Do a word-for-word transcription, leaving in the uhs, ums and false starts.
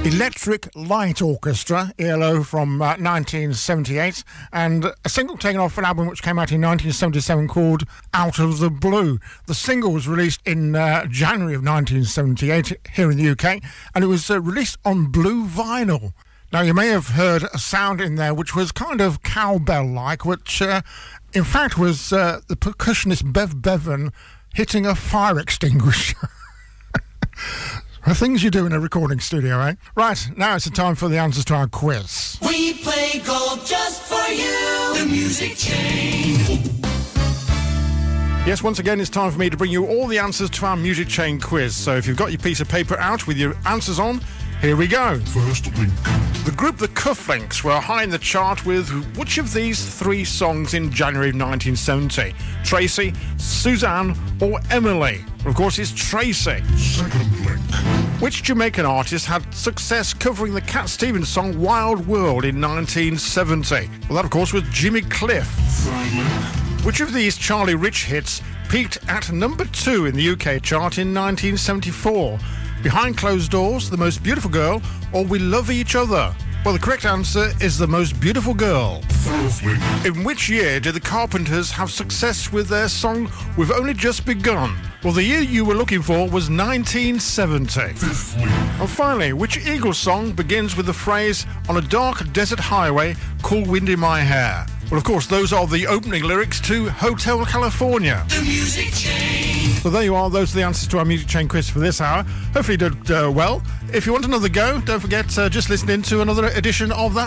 Electric Light Orchestra, E L O from uh, nineteen seventy-eight, and a single taken off an album which came out in nineteen seventy-seven called Out of the Blue. The single was released in uh, January of nineteen seventy-eight here in the U K, and it was uh, released on blue vinyl. Now, you may have heard a sound in there which was kind of cowbell-like, which uh, in fact was uh, the percussionist Bev Bevan hitting a fire extinguisher. The things you do in a recording studio, eh? Right, now it's the time for the answers to our quiz. We play golf just for you, the Music Chain. Yes, once again, it's time for me to bring you all the answers to our Music Chain quiz. So if you've got your piece of paper out with your answers on, here we go. First link. The group The Cufflinks were high in the chart with which of these three songs in January of nineteen seventy? Tracy, Suzanne, or Emily? Well, of course, it's Tracy. Second link. Which Jamaican artist had success covering the Cat Stevens song Wild World in nineteen seventy? Well, that, of course, was Jimmy Cliff. Third link. Which of these Charlie Rich hits peaked at number two in the U K chart in nineteen seventy-four? Behind Closed Doors, The Most Beautiful Girl, or We Love Each Other? Well, the correct answer is The Most Beautiful Girl. Fourthly. In which year did the Carpenters have success with their song We've Only Just Begun? Well, the year you were looking for was nineteen seventy. Fifthly. And finally, which Eagles song begins with the phrase, on a dark desert highway, cool wind in my hair? Well, of course, those are the opening lyrics to Hotel California. The Music Chain. So there you are. Those are the answers to our Music Chain quiz for this hour. Hopefully you did uh, well. If you want another go, don't forget, uh, just listen in to another edition of that